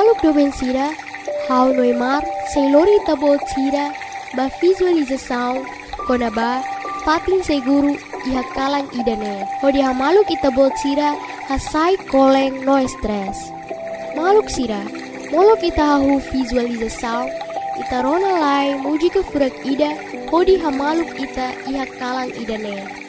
hamaluk doben sira, hau noimar, seilori tabot sira, ba visualização, konaba, pating seguru, iha kalang idane. Hodi hamaluk itabot sira, hasai koleng no stress. Maluk sira, molok ita hahu visualização, ita rona lai muji ke furak ida, hodi hamaluk ita iha kalang idane.